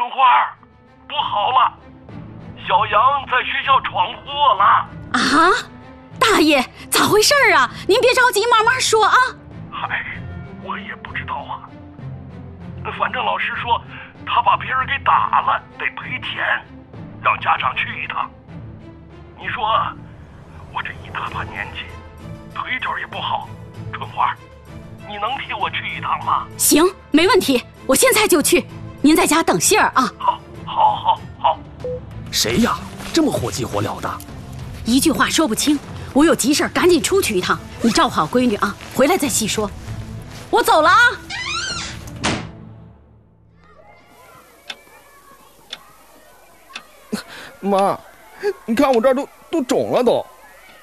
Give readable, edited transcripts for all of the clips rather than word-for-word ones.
春花，不好了，小杨在学校闯祸了。 啊，大爷，咋回事啊？您别着急，慢慢说啊。 嗨，我也不知道啊。反正老师说他把别人给打了，得赔钱，让家长去一趟。你说我这一大把年纪，腿脚也不好，春花，你能替我去一趟吗？ 行，没问题，我现在就去。您在家等信儿啊。 好。 谁呀？这么火急火燎的？ 一句话说不清，我有急事赶紧出去一趟。你照顾好闺女啊，回来再细说。我走了啊。 妈，你看我这儿都肿了都。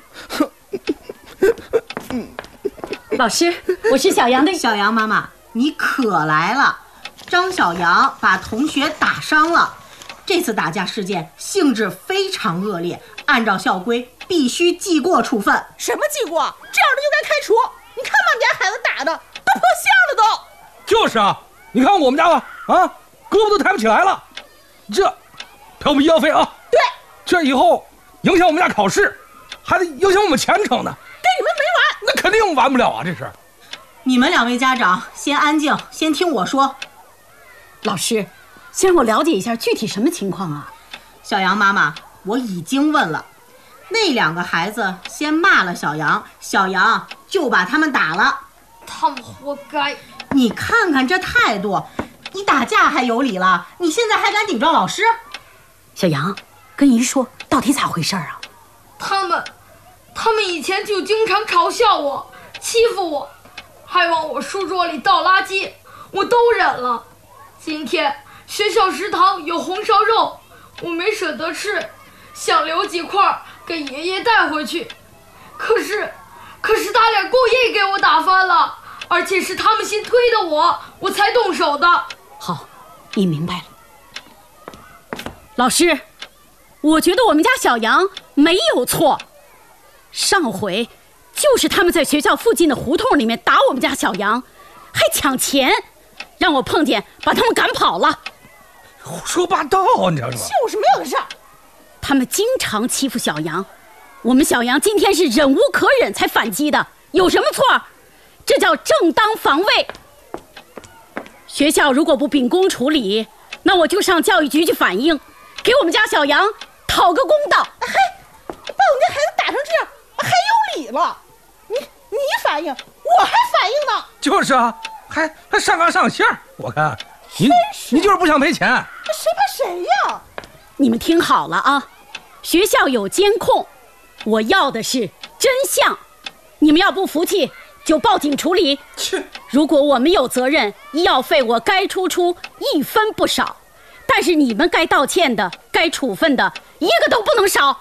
老师，我是小杨的。 小杨妈妈，你可来了。张小杨把同学打伤了，这次打架事件性质非常恶劣，按照校规必须记过处分。 什么记过？这样的就该开除。你看把你家孩子打的都破相了都。 就是啊，你看我们家吧，啊，胳膊都抬不起来了，这交不医药费啊？ 对， 这以后影响我们家考试，还得影响我们前程呢。 跟你们没完。 那肯定完不了啊，这是。 你们两位家长先安静，先听我说。 老师，先让我了解一下具体什么情况啊？ 小杨妈妈，我已经问了，那两个孩子先骂了小杨，小杨就把他们打了。 他们活该。 你看看这态度，你打架还有理了，你现在还敢顶撞老师？ 小杨，跟姨说，到底咋回事啊？ 他们以前就经常嘲笑我，欺负我，还往我书桌里倒垃圾，我都忍了。今天学校食堂有红烧肉，我没舍得吃，想留几块给爷爷带回去。可是他俩故意给我打翻了，而且是他们先推的我才动手的。 好，你明白了。老师，我觉得我们家小杨没有错，上回就是他们在学校附近的胡同里面打我们家小杨，还抢钱，让我碰见把他们赶跑了。 胡说八道，你知道吗？ 就是没有的事儿。 他们经常欺负小杨，我们小杨今天是忍无可忍才反击的，有什么错？这叫正当防卫。学校如果不秉公处理，那我就上教育局去反映，给我们家小杨讨个公道。 把我们家孩子打成这样，还有理了？你反应，我还反应呢。 就是啊，还上纲上线。我看你就是不想赔钱。 谁怕谁呀？ 你们听好了啊，学校有监控，我要的是真相。你们要不服气，就报警处理。如果我们有责任，医药费我该出1分不少，但是你们该道歉的、该处分的，一个都不能少。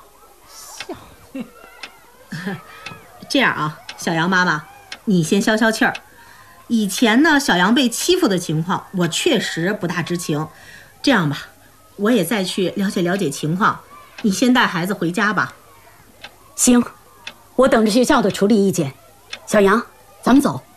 这样啊，小杨妈妈，你先消消气儿。以前呢，小杨被欺负的情况，我确实不大知情。这样吧，我也再去了解了解情况。你先带孩子回家吧。 行，我等着学校的处理意见。小杨，咱们走。